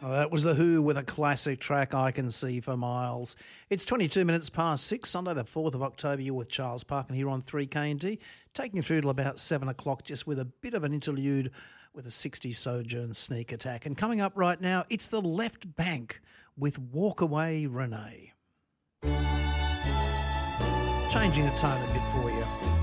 Well, that was The Who with a classic track, I Can See for Miles. It's 22 minutes past 6, Sunday the 4th of October. You're with Charles Parkin here on 3KNT, taking you through till about 7 o'clock, just with a bit of an interlude with a 60s Sojourn Sneak Attack. And coming up right now, it's The Left Bank with Walk Away Renee. Changing the tone a bit for you.